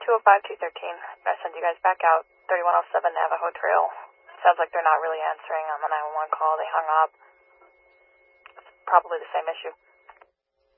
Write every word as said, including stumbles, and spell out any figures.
two oh five, two thirteen. I send you guys back out. thirty-one oh seven Navajo Trail. Sounds like they're not really answering on the nine one one call. They hung up. It's probably the same issue.